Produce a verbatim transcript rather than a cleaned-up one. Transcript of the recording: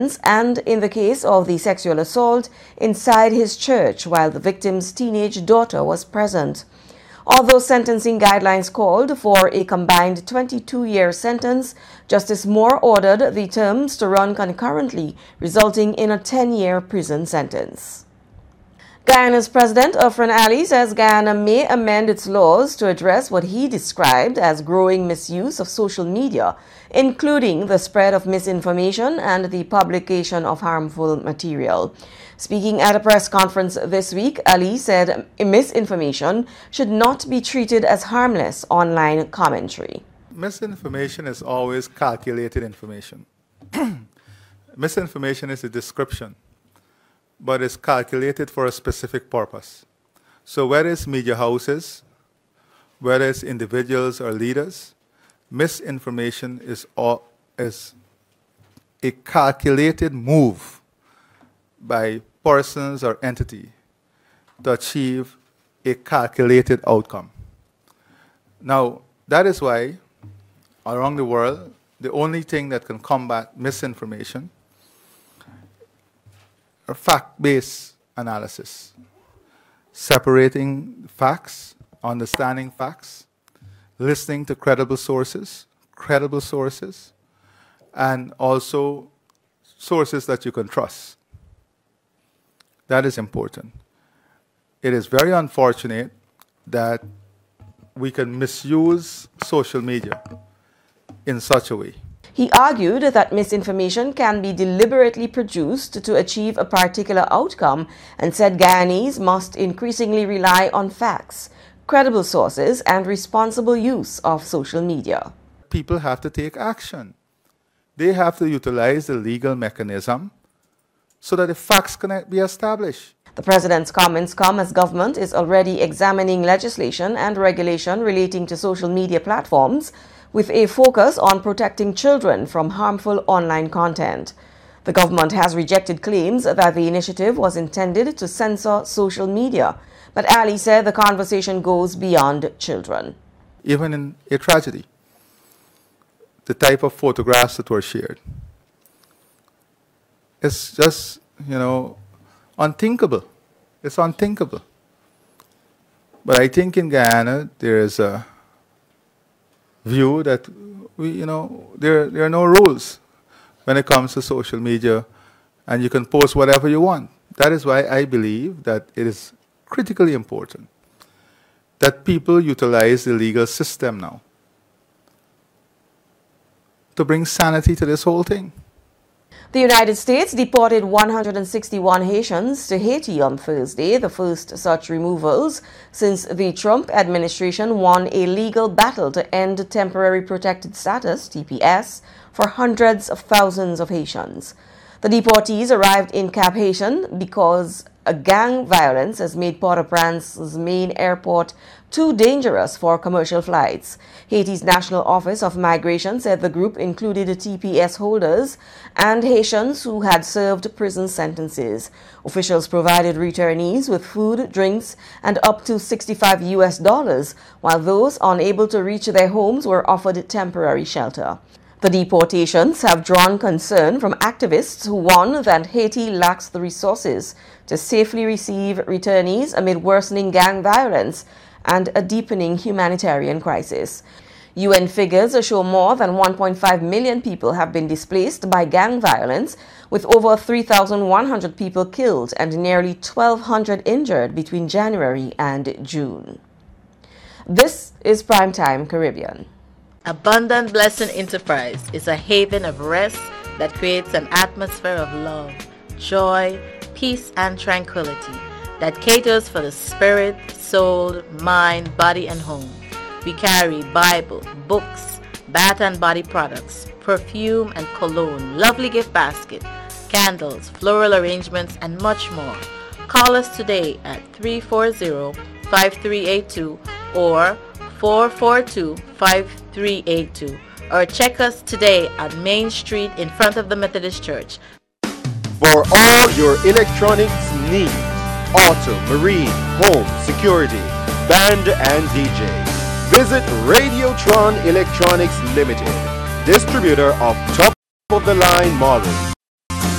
and in the case of the sexual assault inside his church while the victim's teenage daughter was present. Although sentencing guidelines called for a combined twenty-two-year sentence, Justice Moore ordered the terms to run concurrently, resulting in a ten-year prison sentence. Guyana's President Afrin Ali says Guyana may amend its laws to address what he described as growing misuse of social media, including the spread of misinformation and the publication of harmful material. Speaking at a press conference this week, Ali said misinformation should not be treated as harmless online commentary. Misinformation is always calculated information. Misinformation is a description, but it's calculated for a specific purpose. So whether it's media houses, whether it's individuals or leaders, misinformation is, all, is a calculated move by persons or entity to achieve a calculated outcome. Now, that is why around the world, the only thing that can combat misinformation are fact-based analysis, separating facts, understanding facts, listening to credible sources, credible sources, and also sources that you can trust. That is important. It is very unfortunate that we can misuse social media in such a way. He argued that misinformation can be deliberately produced to achieve a particular outcome and said Guyanese must increasingly rely on facts, credible sources, and responsible use of social media. People have to take action. They have to utilize the legal mechanism so that the facts can be established. The president's comments come as government is already examining legislation and regulation relating to social media platforms with a focus on protecting children from harmful online content. The government has rejected claims that the initiative was intended to censor social media, but Ali said the conversation goes beyond children. Even in a tragedy, the type of photographs that were shared, it's just, you know, unthinkable. It's unthinkable. But I think in Guyana, there is a view that, we, you know, there, there are no rules when it comes to social media, and you can post whatever you want. That is why I believe that it is critically important that people utilize the legal system now to bring sanity to this whole thing. The United States deported one hundred sixty-one Haitians to Haiti on Thursday, the first such removals since the Trump administration won a legal battle to end temporary protected status, T P S, for hundreds of thousands of Haitians. The deportees arrived in Cap Haitian because a gang violence has made Port-au-Prince's main airport too dangerous for commercial flights. Haiti's National Office of Migration said the group included T P S holders and Haitians who had served prison sentences. Officials provided returnees with food, drinks, and up to sixty-five U S dollars, while those unable to reach their homes were offered temporary shelter. The deportations have drawn concern from activists who warn that Haiti lacks the resources to safely receive returnees amid worsening gang violence and a deepening humanitarian crisis. U N figures show more than one point five million people have been displaced by gang violence, with over three thousand one hundred people killed and nearly twelve hundred injured between January and June. This is Primetime Caribbean. Abundant Blessing Enterprise is a haven of rest that creates an atmosphere of love, joy, peace, and tranquility that caters for the spirit, soul, mind, body, and home. We carry Bible, books, bath and body products, perfume and cologne, lovely gift basket, candles, floral arrangements, and much more. Call us today at three four zero, five three eight two or four four two, five three eight two, or check us today at Main Street in front of the Methodist Church. For all your electronics needs, auto, marine, home, security, band and D J, visit Radiotron Electronics Limited, distributor of top-of-the-line models